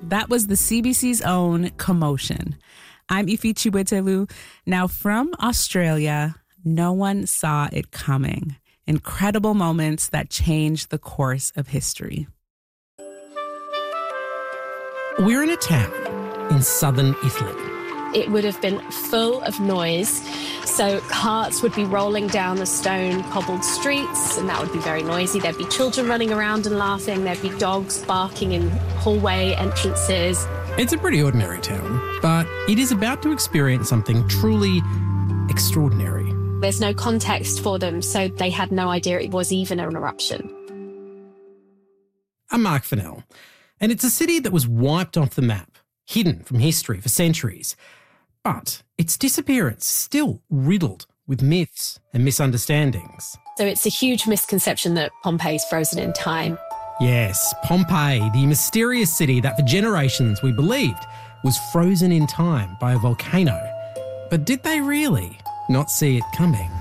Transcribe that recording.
That was the CBC's own Commotion. I'm Ifi Chiwetelu. Now from Australia, no one saw it coming. Incredible moments that changed the course of history. We're in a town in southern Italy. It would have been full of noise. So carts would be rolling down the stone cobbled streets, and that would be very noisy. There'd be children running around and laughing. There'd be dogs barking in hallway entrances. It's a pretty ordinary town, but it is about to experience something truly extraordinary. There's no context for them, so they had no idea it was even an eruption. I'm Mark Fennell, and it's a city that was wiped off the map, hidden from history for centuries. But its disappearance is still riddled with myths and misunderstandings. So it's a huge misconception that Pompeii's frozen in time. Yes, Pompeii, the mysterious city that for generations we believed was frozen in time by a volcano. But did they really not see it coming?